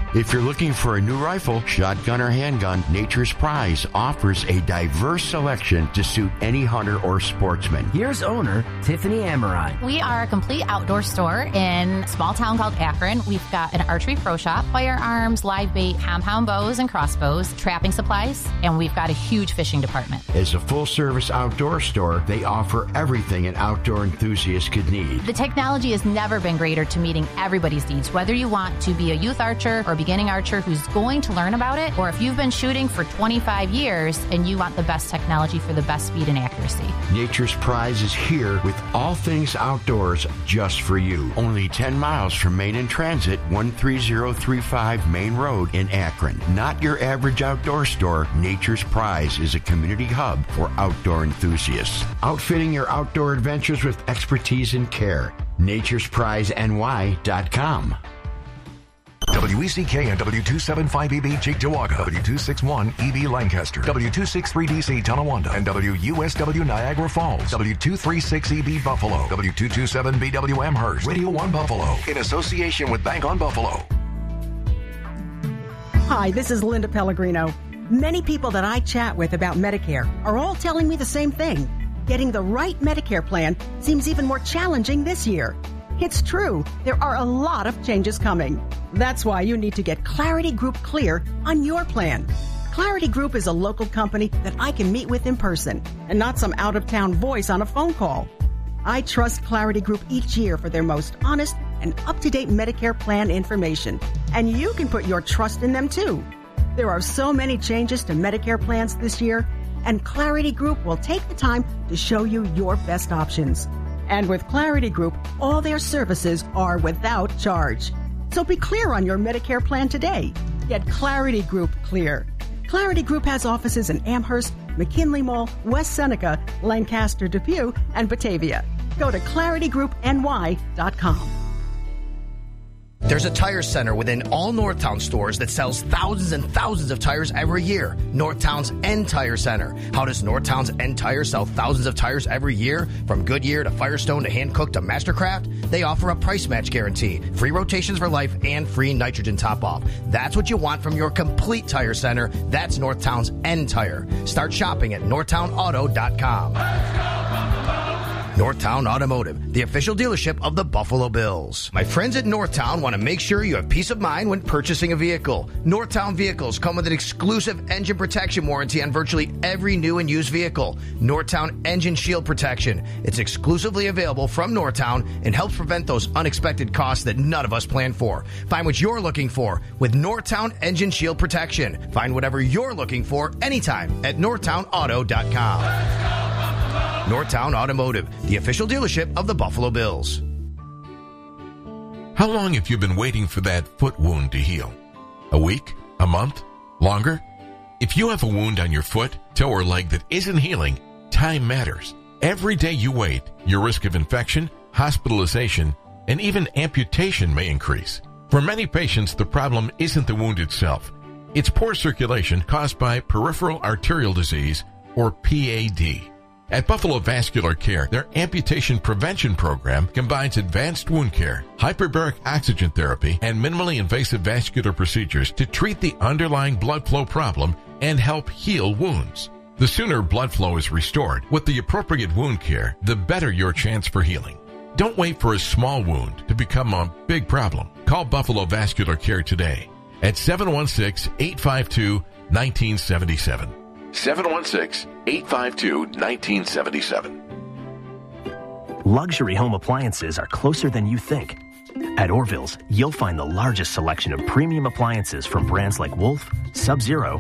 If you're looking for a new rifle, shotgun, or handgun, Nature's Prize offers a diverse selection to suit any hunter or sportsman. Here's owner Tiffany Amaron. We are a complete outdoor store in a small town called Akron. We've got an archery pro shop, firearms, live bait, compound bows and crossbows, trapping supplies, and we've got a huge fishing department. As a full-service outdoor store, they offer everything an outdoor enthusiast could need. The technology has never been greater to meeting everybody's needs, whether you want to be a youth archer or beginning archer who's going to learn about it, or if you've been shooting for 25 years and you want the best technology for the best speed and accuracy. Nature's Prize is here with all things outdoors just for you. Only 10 miles from Main and Transit, 13035 Main Road in Akron. Not your average outdoor store, Nature's Prize is a community hub for outdoor enthusiasts. Outfitting your outdoor adventures with expertise and care. Nature'sPrizeNY.com. WECK and W275EB Cheektowaga, W261EB Lancaster, W263DC Tonawanda, and WUSW Niagara Falls, W236EB Buffalo, W227BW Amherst, Radio 1 Buffalo, in association with Bank on Buffalo. Hi, this is Linda Pellegrino. Many people that I chat with about Medicare are all telling me the same thing. Getting the right Medicare plan seems even more challenging this year. It's true, there are a lot of changes coming. That's why you need to get Clarity Group clear on your plan. Clarity Group is a local company that I can meet with in person and not some out-of-town voice on a phone call. I trust Clarity Group each year for their most honest and up-to-date Medicare plan information. And you can put your trust in them too. There are so many changes to Medicare plans this year, and Clarity Group will take the time to show you your best options. And with Clarity Group, all their services are without charge. So be clear on your Medicare plan today. Get Clarity Group clear. Clarity Group has offices in Amherst, McKinley Mall, West Seneca, Lancaster, Depew, and Batavia. Go to claritygroup.ny.com. There's a tire center within all Northtown stores that sells thousands and thousands of tires every year. Northtown's End Tire Center. How does Northtown's End Tire sell thousands of tires every year? From Goodyear to Firestone to Hankook to Mastercraft? They offer a price match guarantee, free rotations for life, and free nitrogen top-off. That's what you want from your complete tire center. That's Northtown's End Tire. Start shopping at northtownauto.com. Let's go, Northtown Automotive, the official dealership of the Buffalo Bills. My friends at Northtown want to make sure you have peace of mind when purchasing a vehicle. Northtown vehicles come with an exclusive engine protection warranty on virtually every new and used vehicle. Northtown Engine Shield Protection. It's exclusively available from Northtown and helps prevent those unexpected costs that none of us plan for. Find what you're looking for with Northtown Engine Shield Protection. Find whatever you're looking for anytime at northtownauto.com. Northtown Automotive, the official dealership of the Buffalo Bills. How long have you been waiting for that foot wound to heal? A week? A month? Longer? If you have a wound on your foot, toe, or leg that isn't healing, time matters. Every day you wait, your risk of infection, hospitalization, and even amputation may increase. For many patients, the problem isn't the wound itself. It's poor circulation caused by peripheral arterial disease, or PAD. At Buffalo Vascular Care, their amputation prevention program combines advanced wound care, hyperbaric oxygen therapy, and minimally invasive vascular procedures to treat the underlying blood flow problem and help heal wounds. The sooner blood flow is restored with the appropriate wound care, the better your chance for healing. Don't wait for a small wound to become a big problem. Call Buffalo Vascular Care today at 716-852-1977. 716-852-1977. Luxury home appliances are closer than you think. At Orville's, you'll find the largest selection of premium appliances from brands like Wolf, Sub-Zero,